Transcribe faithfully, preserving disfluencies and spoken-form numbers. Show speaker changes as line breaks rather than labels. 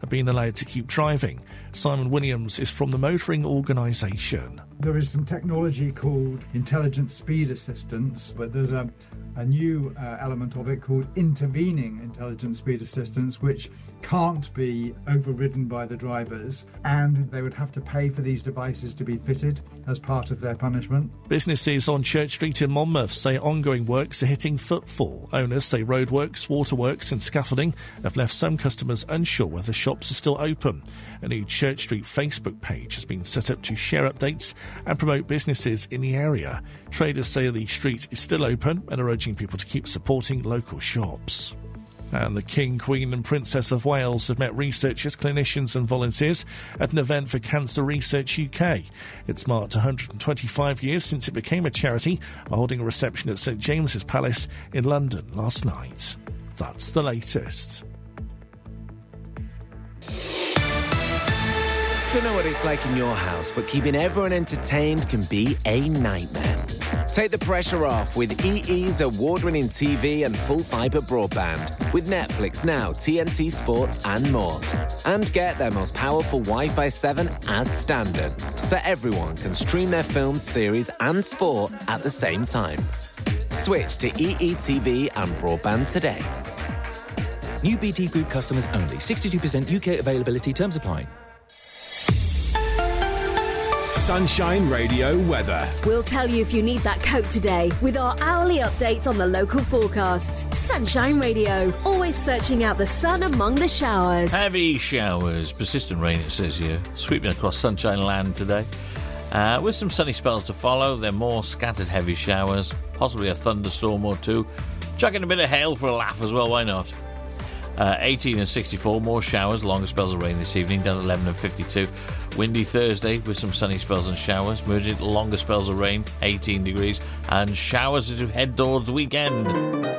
have been allowed to keep driving. Simon Williams is from the motoring organisation.
There is some technology called intelligent speed assistance, but there's a, a new uh, element of it called intervening intelligent speed assistance, which can't be overridden by the drivers, and they would have to pay for these devices to be fitted as part of their punishment.
Businesses on Church Street in Monmouth say ongoing works are hitting footfall. Owners say roadworks, waterworks and scaffolding have left some customers unsure whether shops are still open. A new Church Street Facebook page has been set up to share updates and promote businesses in the area. Traders say the street is still open and are urging people to keep supporting local shops. And the King, Queen and Princess of Wales have met researchers, clinicians and volunteers at an event for Cancer Research U K. It's marked one hundred twenty-five years since it became a charity by holding a reception at St James's Palace in London last night. That's the latest.
Don't know what it's like in your house, but keeping everyone entertained can be a nightmare. Take the pressure off with E E's award-winning T V and full-fibre broadband with Netflix Now, T N T Sports and more. And get their most powerful Wi-Fi seven as standard, so everyone can stream their films, series and sport at the same time. Switch to E E T V and broadband today.
New B T Group customers only. sixty-two percent U K availability. Terms apply.
Sunshine Radio weather.
We'll tell you if you need that coat today with our hourly updates on the local forecasts. Sunshine Radio, always searching out the sun among the showers.
Heavy showers, persistent rain it says here, sweeping across Sunshine Land today. Uh, with some sunny spells to follow, there are more scattered heavy showers, possibly a thunderstorm or two. Chucking a bit of hail for a laugh as well, why not? Uh, eighteen and sixty-four, more showers, longer spells of rain this evening, down at eleven and fifty-two. Windy Thursday with some sunny spells and showers, merging into longer spells of rain, eighteen degrees, and showers as we head towards the weekend.